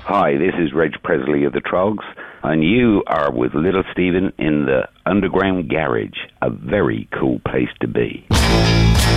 Hi, this is Reg Presley of the Trogs, and you are with Little Steven in the Underground Garage, a very cool place to be.